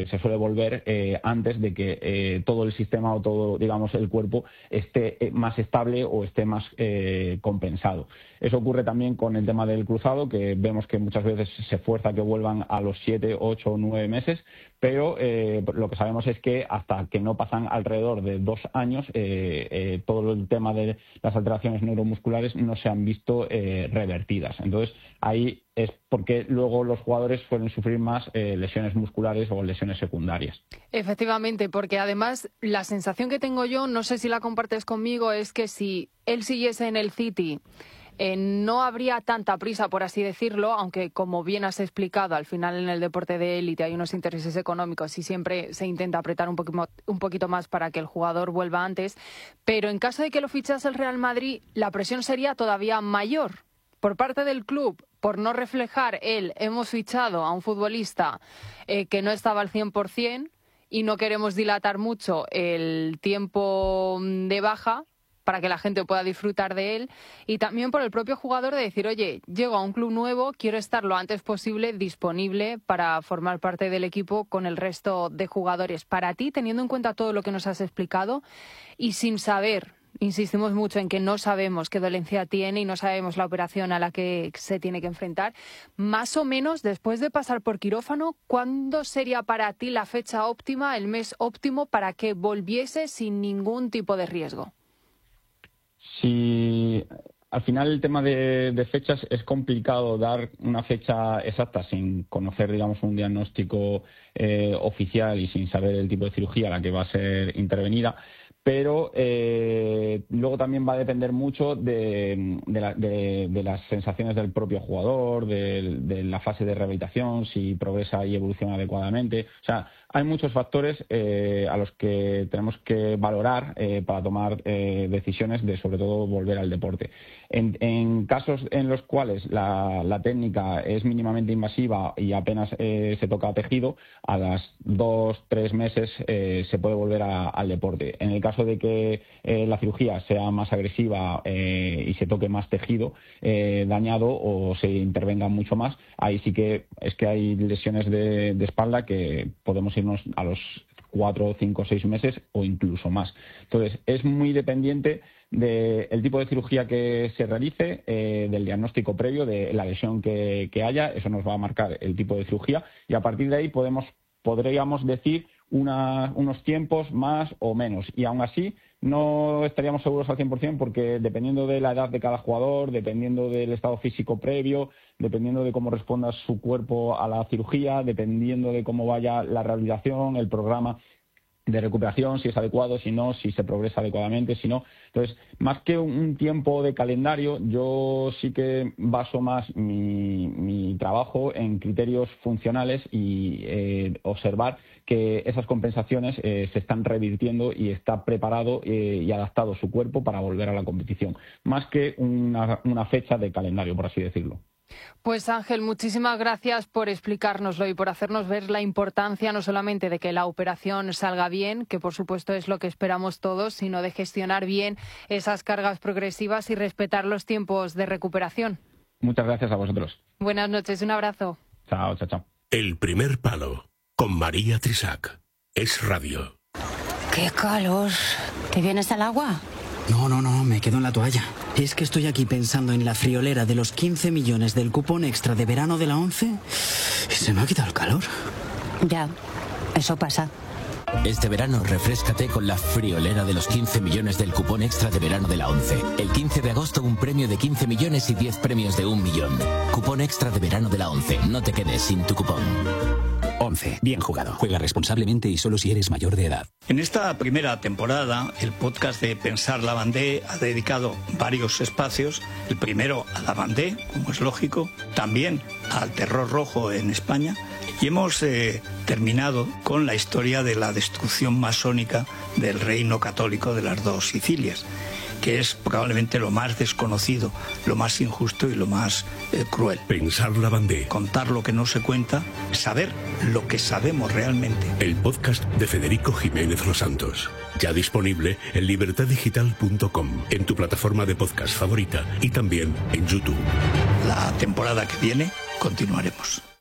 se suele volver antes de que todo el sistema o todo, digamos, el cuerpo esté más estable o esté más compensado. Eso ocurre también con el tema del cruzado, que vemos que muchas veces se fuerza que vuelvan a los 7, 8 o 9 meses, pero lo que sabemos es que hasta que no pasan alrededor de 2 años, todo el tema de las alteraciones neuromusculares no se han visto revertidas. Entonces, ahí es porque luego los jugadores suelen sufrir más lesiones musculares o lesiones secundarias. Efectivamente, porque además la sensación que tengo yo, no sé si la compartes conmigo, es que si él siguiese en el City, no habría tanta prisa, por así decirlo, aunque como bien has explicado, al final en el deporte de élite hay unos intereses económicos y siempre se intenta apretar un poquito más para que el jugador vuelva antes, pero en caso de que lo fichase el Real Madrid, la presión sería todavía mayor por parte del club, por no reflejar hemos fichado a un futbolista que no estaba al 100% y no queremos dilatar mucho el tiempo de baja para que la gente pueda disfrutar de él, y también por el propio jugador de decir, oye, llego a un club nuevo, quiero estar lo antes posible disponible para formar parte del equipo con el resto de jugadores. Para ti, teniendo en cuenta todo lo que nos has explicado y sin saber, insistimos mucho en que no sabemos qué dolencia tiene y no sabemos la operación a la que se tiene que enfrentar, más o menos después de pasar por quirófano, ¿cuándo sería para ti la fecha óptima, el mes óptimo para que volviese sin ningún tipo de riesgo? Sí, al final el tema de fechas es complicado dar una fecha exacta sin conocer, digamos, un diagnóstico oficial y sin saber el tipo de cirugía a la que va a ser intervenida. Pero luego también va a depender mucho de las sensaciones del propio jugador, de la fase de rehabilitación, si progresa y evoluciona adecuadamente. O sea, hay muchos factores a los que tenemos que valorar para tomar decisiones de, sobre todo, volver al deporte. En casos en los cuales la técnica es mínimamente invasiva y apenas se toca tejido, a las 2-3 meses se puede volver al deporte. En el caso de que la cirugía sea más agresiva y se toque más tejido dañado o se intervenga mucho más, ahí sí que es que hay lesiones de espalda que podemos irnos a los 4, 5, 6 meses o incluso más. Entonces, es muy dependiente del tipo de cirugía que se realice, del diagnóstico previo, de la lesión que haya. Eso nos va a marcar el tipo de cirugía y a partir de ahí podríamos decir unos tiempos más o menos, y aún así no estaríamos seguros al 100% porque dependiendo de la edad de cada jugador, dependiendo del estado físico previo, dependiendo de cómo responda su cuerpo a la cirugía, dependiendo de cómo vaya la rehabilitación, el programa de recuperación, si es adecuado, si no, si se progresa adecuadamente, si no. Entonces, más que un tiempo de calendario, yo sí que baso más mi trabajo en criterios funcionales y observar que esas compensaciones se están revirtiendo y está preparado y adaptado su cuerpo para volver a la competición, más que una fecha de calendario, por así decirlo. Pues Ángel, muchísimas gracias por explicárnoslo y por hacernos ver la importancia no solamente de que la operación salga bien, que por supuesto es lo que esperamos todos, sino de gestionar bien esas cargas progresivas y respetar los tiempos de recuperación. Muchas gracias a vosotros. Buenas noches, un abrazo. Chao, chao, chao. El primer palo, con María Trisac. Es radio. ¡Qué calor! ¿Te vienes al agua? No, me quedo en la toalla. Es que estoy aquí pensando en la friolera de los 15 millones del cupón extra de verano de la 11 y se me ha quitado el calor. Ya, eso pasa. Este verano refréscate con la friolera de los 15 millones del cupón extra de verano de la 11. El 15 de agosto un premio de 15 millones y 10 premios de 1 millón. Cupón extra de verano de la 11. No te quedes sin tu cupón. 11. Bien jugado. Juega responsablemente y solo si eres mayor de edad. En esta primera temporada, el podcast de Pensar Lavandé ha dedicado varios espacios. El primero a Lavandé, como es lógico, también al terror rojo en España. Y hemos terminado con la historia de la destrucción masónica del reino católico de las dos Sicilias, que es probablemente lo más desconocido, lo más injusto y lo más cruel. Pensar Lavandé. Contar lo que no se cuenta, saber lo que sabemos realmente. El podcast de Federico Jiménez Los Santos. Ya disponible en libertaddigital.com, en tu plataforma de podcast favorita y también en YouTube. La temporada que viene continuaremos.